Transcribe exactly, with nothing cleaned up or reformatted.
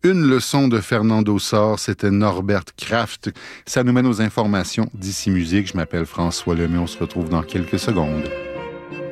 Une leçon de Fernando Sor, c'était Norbert Kraft. Ça nous mène aux informations d'ici musique. Je m'appelle François Lemay, on se retrouve dans quelques secondes.